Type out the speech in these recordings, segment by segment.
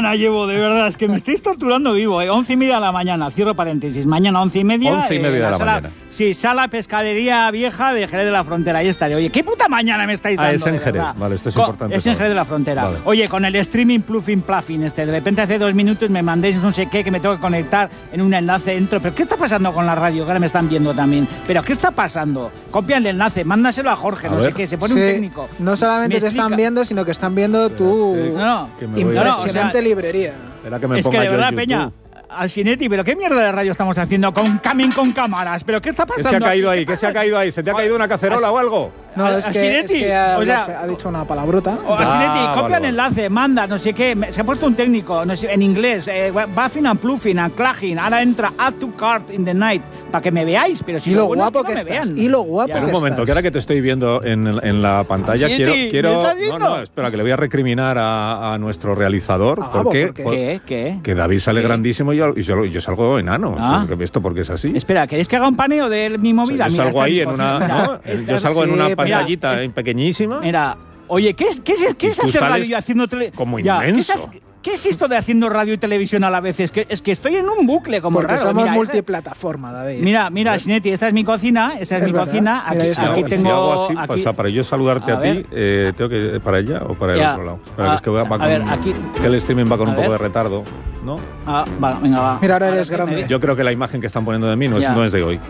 mañana llevo, de verdad, es que me estáis torturando vivo, 11:30 de la mañana, cierro paréntesis, mañana 11:30. 11:30 de la mañana. Sí, sala Pescadería Vieja de Jerez de la Frontera, ahí está. Oye, ¿qué puta mañana me estáis dando? Es en Jerez, vale, esto es importante. Es en Jerez de la Frontera. Vale. Oye, con el streaming pluffing de repente hace 2 minutos me mandéis no sé qué, que me tengo que conectar en un enlace dentro. ¿Pero qué está pasando con la radio? Que ahora me están viendo también. ¿Pero qué está pasando? Copia el enlace, mándaselo a Jorge, no sé qué, se pone un técnico. No solamente te están viendo, sino que están viendo tu impresionante librería. Es que de verdad, Peña, Alcinetti, ¿pero qué mierda de radio estamos haciendo con cámaras? ¿Pero qué está pasando? ¿Qué se ha caído ahí? ¿Qué se ha caído ahí? ¿Se te ha caído una cacerola o algo? No, es que ha dicho una palabrota. Alcinetti, copia el enlace, manda, no sé qué. Se ha puesto un técnico, no sé, en inglés, buffing and pluffing and clagging. Ahora entra add to cart in the night, para que me veáis, pero si lo guapo es que no me vean. Y lo guapo que un momento, que ahora que te estoy viendo en la pantalla, quiero ¿me estás viendo? No, espera, que le voy a recriminar a nuestro realizador. ¿Por qué? Que David sale grandísimo y yo salgo enano. ¿Esto por qué es así? Espera, ¿queréis que haga un paneo de mi movida? Yo salgo ahí en una... Yo salgo en una pantallita pequeñísima. Mira, oye, ¿qué es hacer radio haciendo televisión? Como inmenso. ¿Qué es esto de haciendo radio y televisión a la vez? Es que estoy en un bucle como porque raro. Somos multiplataforma, David. Mira, Sinetti, esta es mi cocina. Aquí tengo... Si hago así, para yo saludarte a ti, tengo que para ella o para el otro lado. Espera, que el streaming va con un poco de retardo, ¿no? Venga, va. Mira, ahora eres grande. Yo creo que la imagen que están poniendo de mí no es de hoy.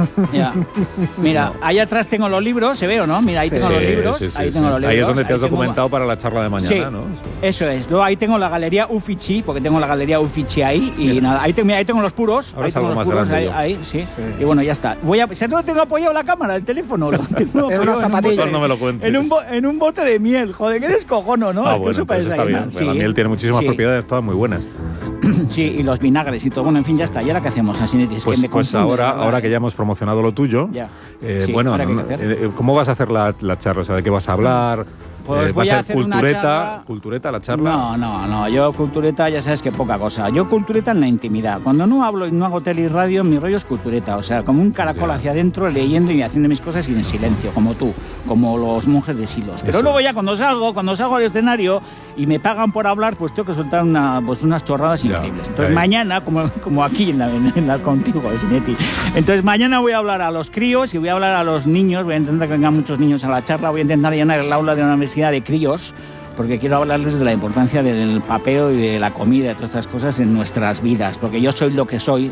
Mira, ahí atrás tengo los libros, ¿se ve o no? Mira, ahí tengo los libros. Ahí es donde te has documentado para la charla de mañana, ¿no? Eso es. Luego ahí tengo la galería Uffizi, porque tengo la galería Uffizi ahí. Y nada, ahí tengo los puros. Ahora salgo más grande. Ahí, sí. Y bueno, ya está. ¿Se tengo apoyado la cámara, el teléfono? En una zapatilla. No me lo cuentes. En un bote de miel. Joder, qué descojono, ¿no? Bueno, pues está bien. La miel tiene muchísimas propiedades, todas muy buenas. Sí, y los vinagres y todo. Bueno, en fin, ya está. ¿Y ahora qué hacemos, Asinetti? Pues ahora que ya hemos promocionado lo tuyo, ¿cómo vas a hacer la charla? O sea, ¿de qué vas a hablar? Pues voy a hacer cultureta la charla. No, yo cultureta ya sabes que poca cosa. Yo cultureta en la intimidad. Cuando no hablo y no hago tele y radio, mi rollo es cultureta. O sea, como un caracol hacia adentro, leyendo y haciendo mis cosas y en silencio, como tú, como los monjes de Silos. Pero luego ya cuando salgo al escenario y me pagan por hablar, pues tengo que soltar unas chorradas increíbles. Entonces mañana, como aquí en la contigo, Sinetti. Entonces mañana voy a hablar a los críos y voy a hablar a los niños. Voy a intentar que vengan muchos niños a la charla. Voy a intentar llenar el aula de una universidad de críos, porque quiero hablarles de la importancia del papeo y de la comida y todas estas cosas en nuestras vidas, porque yo soy lo que soy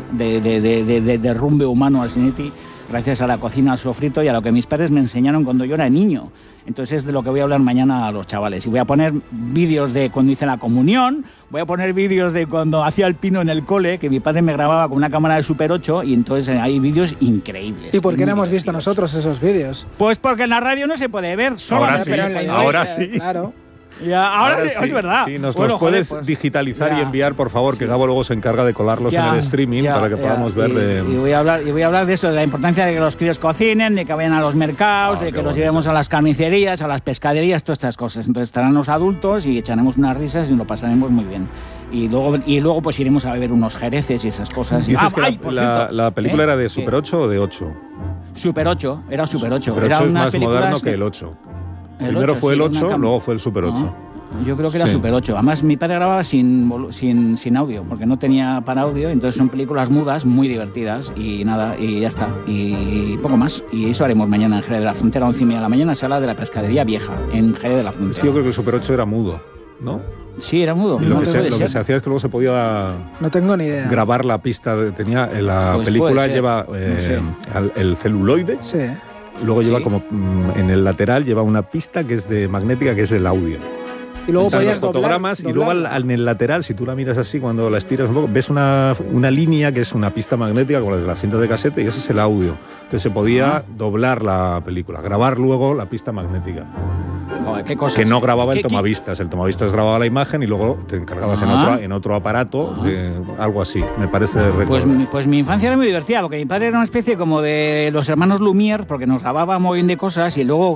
de derrumbe humano, Alcinetti, gracias a la cocina, al sofrito y a lo que mis padres me enseñaron cuando yo era niño. Entonces es de lo que voy a hablar mañana a los chavales. Y voy a poner vídeos de cuando hice la comunión, voy a poner vídeos de cuando hacía el pino en el cole, que mi padre me grababa con una cámara de Super 8, y entonces hay vídeos increíbles. ¿Y por qué no hemos visto nosotros esos vídeos? Pues porque en la radio no se puede ver. Ahora sí. Claro. Ahora sí, es verdad. Sí, nos puedes digitalizar y enviar, por favor, que Gabo luego se encarga de colarlos en el streaming para que podamos ver y voy a hablar de eso, de la importancia de que los críos cocinen, de que vayan a los mercados, de que los llevemos a las carnicerías, a las pescaderías, todas estas cosas. Entonces estarán los adultos y echaremos unas risas y lo pasaremos muy bien. Y luego pues iremos a beber unos jereces y esas cosas. Dices la película era de Super 8 o de 8. Super 8, era Super 8. Super 8 es más moderno que el 8. Primero fue el 8, luego fue el Super 8. Yo creo que era Super 8. Además, mi padre grababa sin audio, porque no tenía para audio. Entonces son películas mudas, muy divertidas. Y nada, y ya está. Y poco más. Y eso haremos mañana en Jerez de la Frontera, 11:30 de la mañana, sala de la Pescadería Vieja, en Jerez de la Frontera. Es que yo creo que el Super 8 era mudo, ¿no? Sí, era mudo. Y lo que se hacía es que luego se podía... No tengo ni idea. Grabar la pista. La película lleva el celuloide. Sí. Y luego lleva como en el lateral lleva una pista que es de magnética, que es el audio. Y luego podías fotogramas y luego en el lateral, si tú la miras así, cuando la estiras un poco, ves una línea que es una pista magnética con las cintas de casete y ese es el audio. Entonces se podía doblar la película, grabar luego la pista magnética. Joder, qué cosas. Que no grababa el tomavistas. El tomavistas grababa la imagen y luego te encargabas en otro aparato, algo así, me parece recordar. Pues mi infancia era muy divertida, porque mi padre era una especie como de los hermanos Lumière, porque nos grababa muy bien de cosas y luego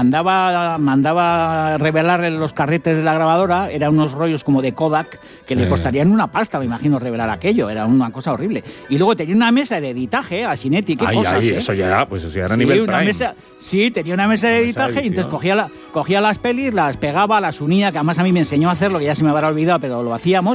mandaba revelar los carretes de la grabadora. Eran unos rollos como de Kodak que le costarían una pasta, me imagino, revelar aquello. Era una cosa horrible. Y luego tenía una mesa de editaje, Asinetti, qué cosas. Eso ya era nivel una Prime. Mesa, sí, tenía una mesa de editaje y entonces cogía las pelis, las pegaba, las unía, que además a mí me enseñó a hacerlo, que ya se me habrá olvidado, pero lo hacíamos.